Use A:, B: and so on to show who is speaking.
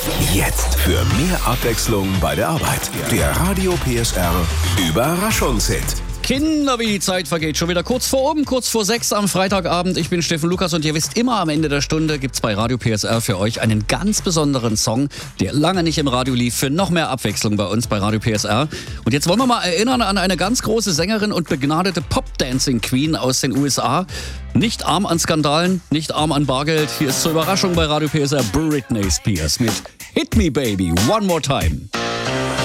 A: Jetzt für mehr Abwechslung bei der Arbeit. Der Radio PSR Überraschungshit.
B: Kinder, wie die Zeit vergeht. Schon wieder kurz vor 6 am Freitagabend. Ich bin Steffen Lukas und ihr wisst, immer am Ende der Stunde gibt's bei Radio PSR für euch einen ganz besonderen Song, der lange nicht im Radio lief, für noch mehr Abwechslung bei uns bei Radio PSR. Und jetzt wollen wir mal erinnern an eine ganz große Sängerin und begnadete Pop-Dancing-Queen aus den USA. Nicht arm an Skandalen, nicht arm an Bargeld. Hier ist zur Überraschung bei Radio PSR Britney Spears mit Hit Me Baby One More Time.